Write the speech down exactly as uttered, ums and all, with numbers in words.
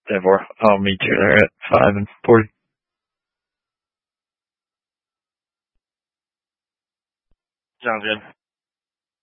ten four. I'll meet you there at five and forty. Sounds good.